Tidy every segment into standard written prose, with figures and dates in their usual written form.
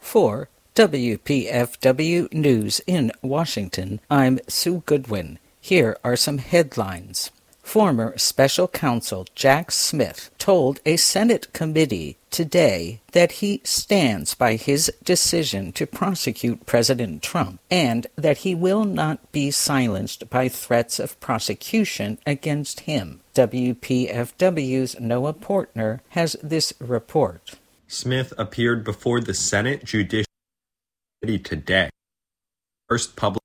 For WPFW News in Washington, I'm Sue Goodwin. Here are some headlines. Former Special Counsel Jack Smith told a Senate committee today that he stands by his decision to prosecute President Trump and that he will not be silenced by threats of prosecution against him. WPFW's Noah Portner has this report. Smith appeared before the Senate Judiciary Committee today, first public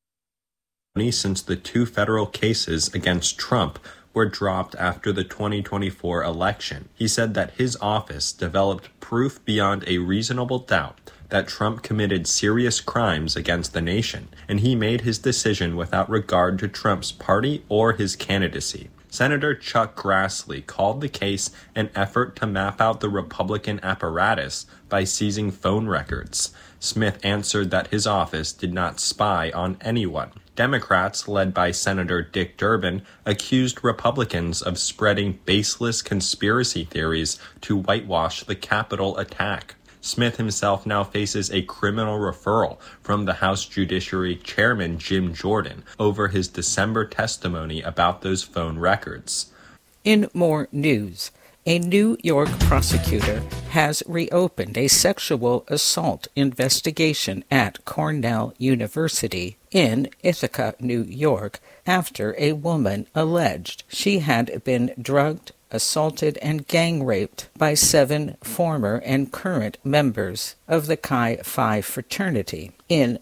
since the two federal cases against Trump were dropped after the 2024 election. He said that his office developed proof beyond a reasonable doubt that Trump committed serious crimes against the nation, and he made his decision without regard to Trump's party or his candidacy. Senator Chuck Grassley called the case an effort to map out the Republican apparatus by seizing phone records. Smith answered that his office did not spy on anyone. Democrats, led by Senator Dick Durbin, accused Republicans of spreading baseless conspiracy theories to whitewash the Capitol attack. Smith himself now faces a criminal referral from the House Judiciary Chairman Jim Jordan over his December testimony about those phone records. In more news, a New York prosecutor has reopened a sexual assault investigation at Cornell University in Ithaca, New York, after a woman alleged she had been drugged, assaulted, and gang-raped by 7 former and current members of the Chi Phi fraternity in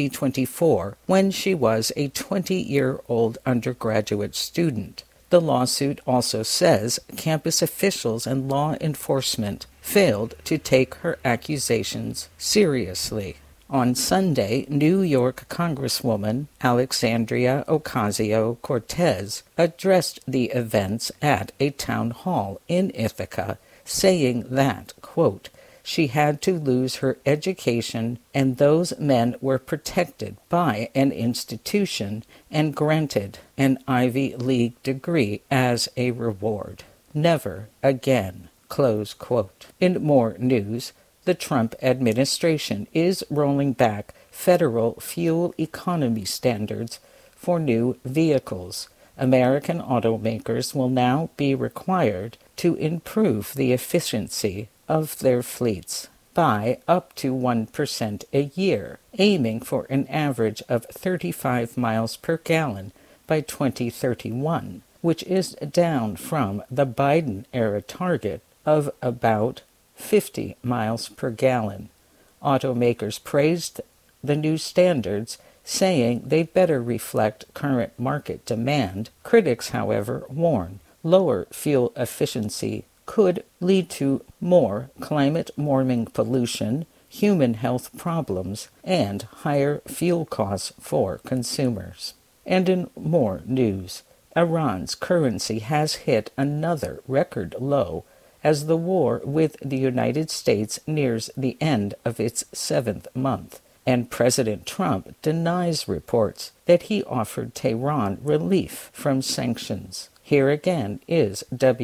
2024 when she was a 20-year-old undergraduate student. The lawsuit also says campus officials and law enforcement failed to take her accusations seriously. On Sunday, New York Congresswoman Alexandria Ocasio-Cortez addressed the events at a town hall in Ithaca, saying that, quote, she had to lose her education and those men were protected by an institution and granted an Ivy League degree as a reward. Never again, close quote. In more news, the Trump administration is rolling back federal fuel economy standards for new vehicles. American automakers will now be required to improve the efficiency of their fleets by up to 1% a year, aiming for an average of 35 miles per gallon by 2031, which is down from the Biden-era target of about 50 miles per gallon. Automakers praised the new standards, saying they better reflect current market demand. Critics, however, warn lower fuel efficiency could lead to more climate-warming pollution, human health problems, and higher fuel costs for consumers. And in more news, Iran's currency has hit another record low as the war with the United States nears the end of its 7th month, and President Trump denies reports that he offered Tehran relief from sanctions. Here again is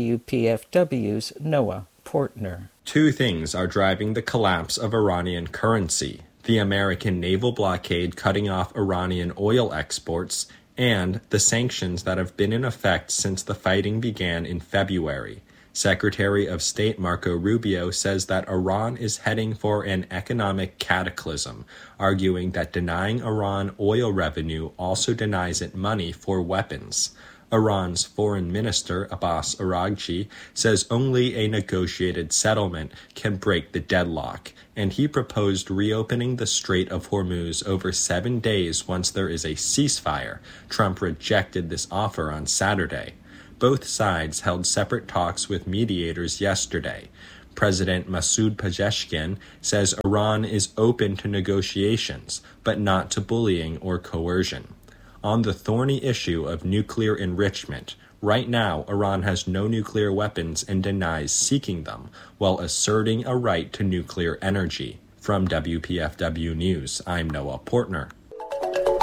WPFW's Noah Portner. Two things are driving the collapse of Iranian currency: the American naval blockade cutting off Iranian oil exports, and the sanctions that have been in effect since the fighting began in February. Secretary of State Marco Rubio says that Iran is heading for an economic cataclysm, arguing that denying Iran oil revenue also denies it money for weapons. Iran's Foreign Minister Abbas Araghchi says only a negotiated settlement can break the deadlock, and he proposed reopening the Strait of Hormuz over 7 days once there is a ceasefire. Trump rejected this offer on Saturday. Both sides held separate talks with mediators yesterday. President Masoud Pezeshkian says Iran is open to negotiations, but not to bullying or coercion. On the thorny issue of nuclear enrichment, right now Iran has no nuclear weapons and denies seeking them, while asserting a right to nuclear energy. From WPFW News, I'm Noah Portner.